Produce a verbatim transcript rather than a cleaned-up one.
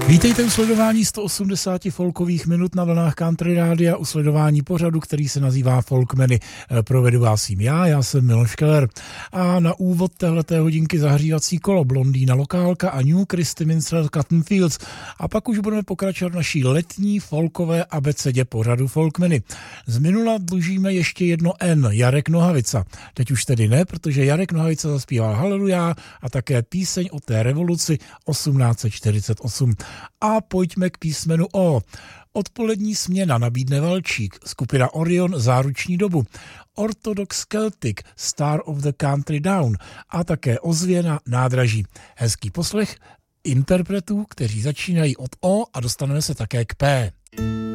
Vítejte u sledování sto osmdesát folkových minut na vlnách Country Rádia, u sledování pořadu, který se nazývá Folkmeny. Provedu vás jim já, já jsem Miloš Keller. A na úvod téhleté hodinky zahřívací kolo Blondýna Lokálka a New Christminster Cotton Fields. A pak už budeme pokračovat v naší letní folkové abecedě pořadu Folkmeny. Z minula dlužíme ještě jedno N, Jarek Nohavica. Teď už tedy ne, protože Jarek Nohavica zaspíval Haleluja a také píseň o té revoluci osmnáct set čtyřicet osm. A pojďme k písmenu O. Odpolední směna nabídne Valčík, skupina Orion Záruční dobu, Orthodox Celtic Star of the Country Down a také Ozvěna Nádraží. Hezký poslech interpretů, kteří začínají od O a dostaneme se také k P.